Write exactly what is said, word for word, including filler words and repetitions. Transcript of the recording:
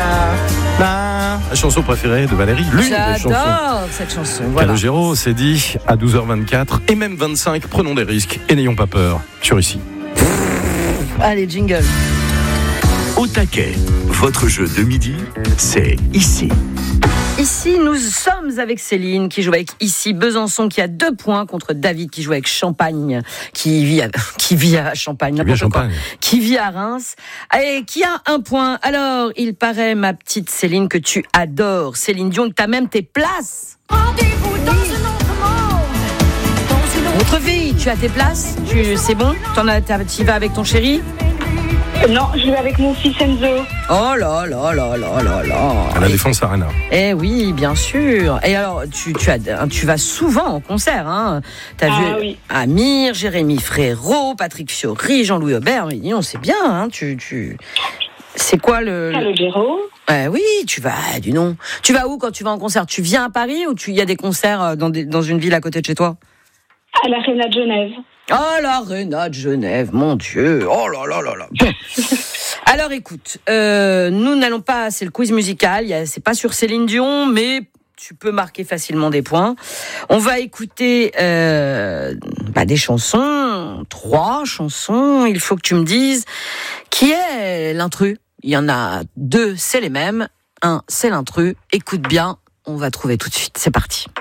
La chanson préférée de Valérie, l'une des chansons. J'adore cette chanson. Voilà. Calogero, c'est dit à douze heures vingt-quatre et même vingt-cinq. Prenons des risques et n'ayons pas peur. Sur Ici. Allez, jingle. Au taquet, votre jeu de midi, c'est Ici. Ici, nous sommes avec Céline qui joue avec Ici Besançon qui a deux points contre David qui joue avec Champagne, qui vit à, qui vit à Champagne, Qui vit à Champagne. Quoi, qui vit à Reims et qui a un point. Alors, il paraît, ma petite Céline, que tu adores Céline Dion, que tu as même tes places. Rendez-vous dans un autre monde, dans une autre Autre vie, tu as tes places, tu, c'est bon, t'en as, tu y vas avec ton chéri. Non, je vais avec mon fils Enzo. Oh là là là là là là. À la Défense Arena. Eh oui, bien sûr. Et alors, tu, tu, as, tu vas souvent en concert, hein. T'as Ah vu oui. Amir, Jérémy Frérot, Patrick Fiori, Jean-Louis Aubert. Mais dis donc, c'est bien, hein. Tu, tu... C'est quoi le... le... Calogero. Eh oui, tu vas, du nom. Tu vas où quand tu vas en concert? Tu viens à Paris ou il y a des concerts dans, des, dans une ville à côté de chez toi? À l'Arena de Genève. Oh, l'Arena de Genève, mon Dieu. Oh là là là là. Bon. Alors écoute, euh, nous n'allons pas, c'est le quiz musical, y a, c'est pas sur Céline Dion, mais tu peux marquer facilement des points. On va écouter euh, bah, des chansons, trois chansons. Il faut que tu me dises qui est l'intrus. Il y en a deux, c'est les mêmes. Un, c'est l'intrus. Écoute bien, on va trouver tout de suite. C'est parti.